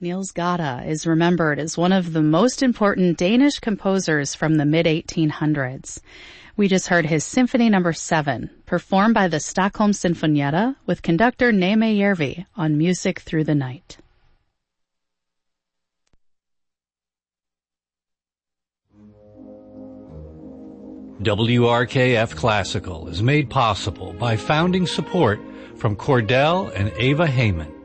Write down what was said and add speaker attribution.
Speaker 1: Niels Gade is remembered as one of the most important Danish composers from the mid-1800s. We just heard his Symphony No. 7, performed by the Stockholm Sinfonietta with conductor Neeme Järvi on Music Through the Night.
Speaker 2: WRKF Classical is made possible by founding support from Cordell and Ava Heyman.